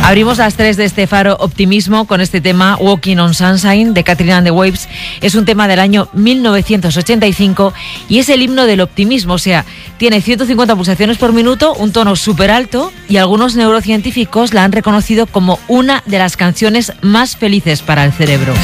Abrimos las 3 de este Faro Optimismo con este tema Walking on Sunshine de Katrina and the Waves. Es un tema del año 1985 y es el himno del optimismo, o sea, tiene 150 pulsaciones por minuto, un tono súper alto y algunos neurocientíficos la han reconocido como una de las canciones más felices para el cerebro.